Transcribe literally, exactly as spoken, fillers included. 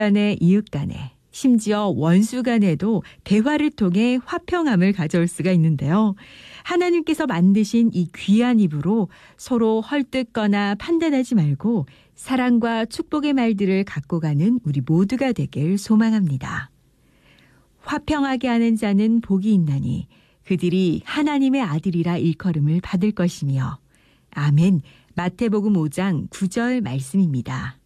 간에 이웃 간에 심지어 원수 간에도 대화를 통해 화평함을 가져올 수가 있는데요. 하나님께서 만드신 이 귀한 입으로 서로 헐뜯거나 판단하지 말고 사랑과 축복의 말들을 갖고 가는 우리 모두가 되길 소망합니다. 화평하게 하는 자는 복이 있나니 그들이 하나님의 아들이라 일컬음을 받을 것이며. 아멘. 마태복음 오 장 구 절 말씀입니다.